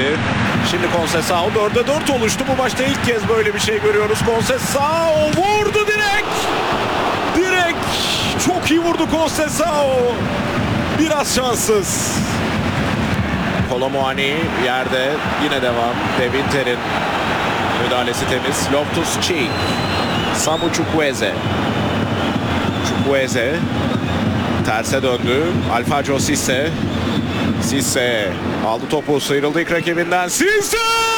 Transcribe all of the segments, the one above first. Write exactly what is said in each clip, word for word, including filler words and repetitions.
verdi. Şimdi Conceição dörde dört oluştu. Bu maçta ilk kez böyle bir şey görüyoruz. Conceição vurdu direkt. Direkt. Çok iyi vurdu Conceição. Biraz şanssız. Kolomuani yerde yine devam. De Winter'in müdahalesi temiz. Loftus-Cheek. Samu Chukwueze. Chukwueze terse döndü. Alfredo Cisse. Cisse aldı topu, sıyrıldı ilk rakibinden. Cisse!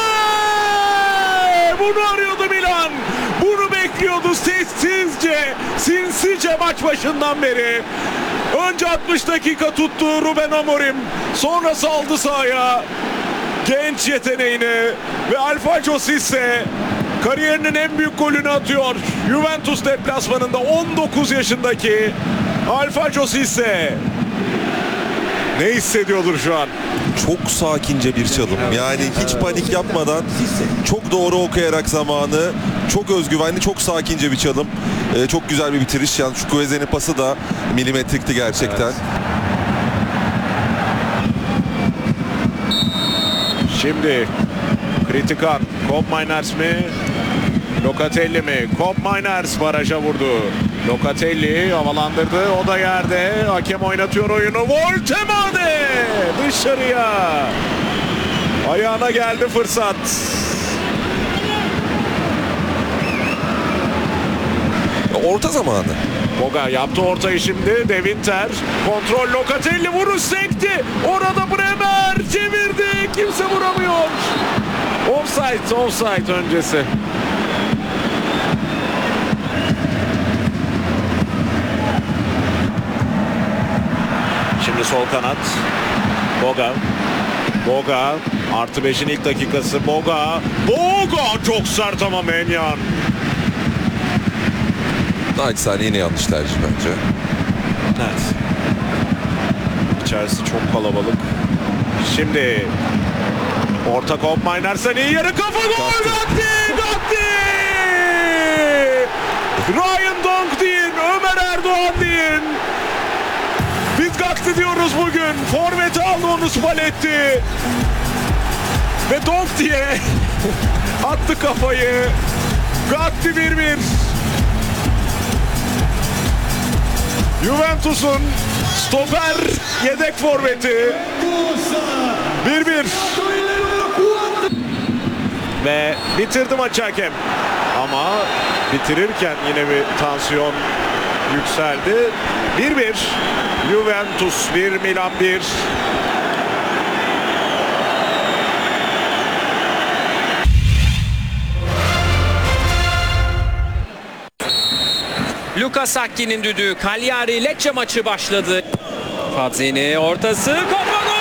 Bunu arıyordu Milan. Bunu bekliyordu sessizce, sinsice maç başından beri. Önce altmış dakika tuttu Ruben Amorim. Sonra saldı sahaya genç yeteneğini ve Alfredo Cisse kariyerinin en büyük golünü atıyor. Juventus deplasmanında on dokuz yaşındaki Alfredo Cisse. Ne hissediyordur şu an? Çok sakince bir çalım. Yani hiç panik yapmadan, çok doğru okuyarak zamanı, çok özgüvenli, çok sakince bir çalım. Ee, çok güzel bir bitiriş. Yani şu Chukwueze'nin pası da milimetrikti gerçekten. Evet. Şimdi kritik an. Koopmeiners mi? Locatelli mi? Koopmeiners baraja vurdu. Locatelli havalandırdı. O da yerde. Hakem oynatıyor oyunu. Voltemade dışarıya. Ayağına geldi fırsat. Orta zamanı. Boga yaptı ortayı şimdi. De Winter. Kontrol Locatelli vuruş sekti. Orada Bremer çevirdi. Kimse vuramıyor. Offside, offside öncesi. Şimdi sol kanat. Boga. Boga. Artı beşin ilk dakikası. Boga. Boga çok sert ama Menyan. Naçizane yine yanlış tercih bence. Evet. İçerisi çok kalabalık. Şimdi orta Koopmeiners'ın iyi yarı kafa gol. Gatti! Gatti! Ryan Donk deyin, Ömer Erdoğan deyin. Biz Gatti diyoruz bugün. Forveti aldı onu Spalletti. Ve Donk diye attı kafayı. Gatti bir bir. Juventus'un stoper yedek forveti bir bir ve bitirdi maçı hakem. Ama bitirirken yine bir tansiyon yükseldi. bir bir Juventus bir Milan bir. Luka Sacchi'nin düdüğü. Cagliari Lecce maçı başladı. Fazzini ortası. Kafa gol!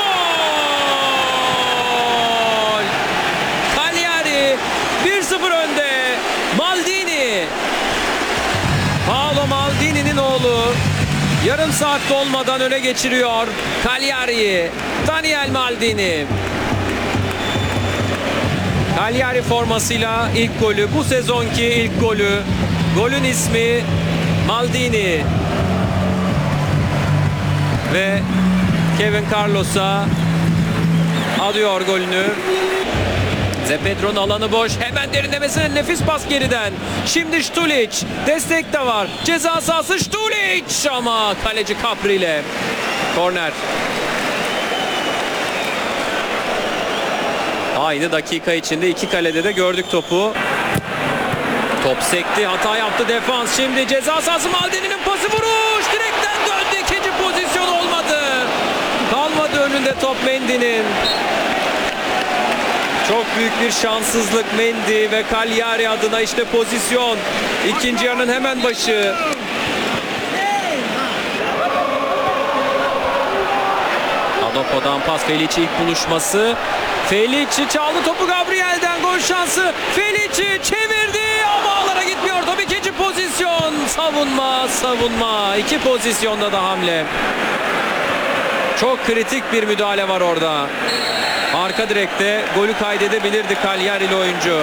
Cagliari bir sıfır önde. Maldini. Paolo Maldini'nin oğlu. Yarım saat dolmadan öne geçiriyor Cagliari'yi. Daniel Maldini. Cagliari formasıyla ilk golü. Bu sezonki ilk golü. Golün ismi Maldini ve Kevin Carlos'a alıyor golünü. Zepedro'nun alanı boş. Hemen derinlemesine nefis pas geriden. Şimdi Štulić. Destek de var. Ceza sahası Štulić ama kaleci Capri ile korner. Aynı dakika içinde iki kalede de gördük topu. Top sekti. Hata yaptı defans. Şimdi ceza sahası Maldini'nin pası vuruş. Direkten döndü. İkinci pozisyon olmadı. Kalmadı önünde top Mendy'nin. Çok büyük bir şanssızlık Mendy ve Cagliari adına işte pozisyon. İkinci yarının hemen başı. Adopo'dan pas. Felici ilk buluşması. Felici çaldı topu Gabriel'den. Gol şansı. Felici çevirdi. Gitmiyor top. İkinci pozisyon. Savunma, savunma. İki pozisyonda da hamle. Çok kritik bir müdahale var orada. Arka direkte golü kaydedebilirdi Cagliari'li oyuncu.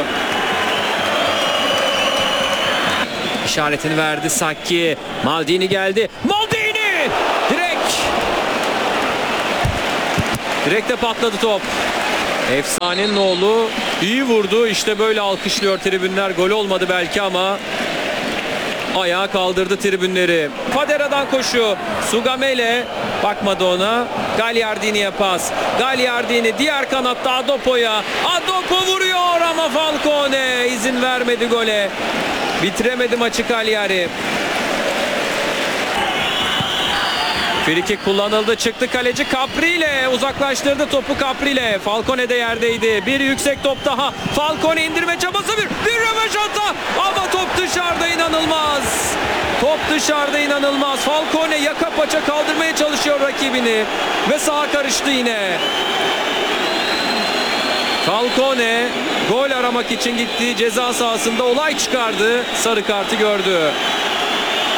İşaretini verdi Sacchi. Maldini geldi. Maldini! Direkt. Direkte patladı top. Efsanenin oğlu iyi vurdu. İşte böyle alkışlıyor tribünler. Gol olmadı belki ama ayağa kaldırdı tribünleri. Fadera'dan koşu. Sugamele bakmadı ona. Gagliardini'ye pas. Gagliardini diğer kanatta Adopo'ya. Adopo vuruyor ama Falcone izin vermedi gole. Bitiremedi maçı Cagliari. Frikik kullanıldı. Çıktı kaleci Caprile. Uzaklaştırdı topu Caprile. Falcone de yerdeydi. Bir yüksek top daha. Falcone indirme çabası. Bir, bir röveşata. Ama top dışarıda, inanılmaz. Top dışarıda, inanılmaz. Falcone yaka paça kaldırmaya çalışıyor rakibini. Ve sağa karıştı yine. Falcone gol aramak için gittiği ceza sahasında olay çıkardı. Sarı kartı gördü.